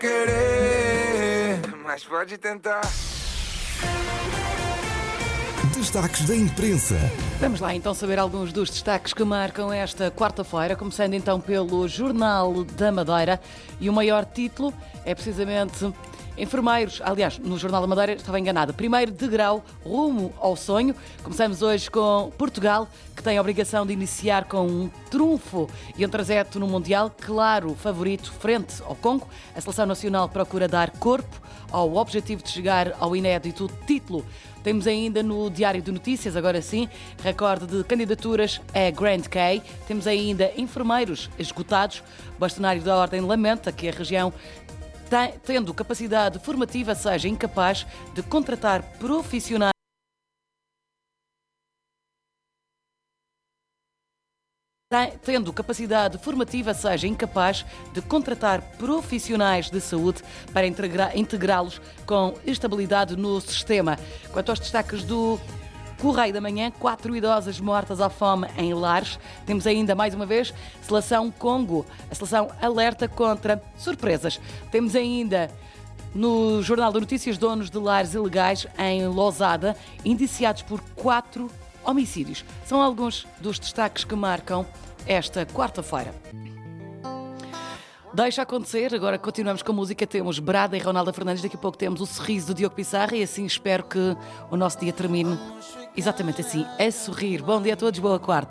querer, mas pode tentar. Destaques da imprensa. Vamos lá então saber alguns dos destaques que marcam esta quarta-feira, começando então pelo Jornal da Madeira. E o maior título é precisamente enfermeiros. Aliás, no Jornal da Madeira estava enganada. Primeiro degrau rumo ao sonho. Começamos hoje com Portugal, que tem a obrigação de iniciar com um trunfo e um trajeto no Mundial, claro, favorito frente ao Congo. A Seleção Nacional procura dar corpo ao objetivo de chegar ao inédito título. Temos ainda no Diário de Notícias, agora sim, recorde de candidaturas a Grand K. Temos ainda enfermeiros esgotados. O bastonário da Ordem lamenta que a região, tendo capacidade formativa, seja incapaz de contratar profissionais de saúde para integrá-los com estabilidade no sistema. Quanto aos destaques do Correio da Manhã, 4 idosas mortas à fome em Lares. Temos ainda, mais uma vez, Seleção Congo. A seleção alerta contra surpresas. Temos ainda no Jornal de Notícias donos de lares ilegais em Lousada, indiciados por 4 homicídios. São alguns dos destaques que marcam esta quarta-feira. Deixa acontecer, agora continuamos com a música. Temos Brada e Ronaldo Fernandes, daqui a pouco temos o sorriso do Diogo Pissarra e assim espero que o nosso dia termine exatamente assim, a sorrir. Bom dia a todos, boa quarta.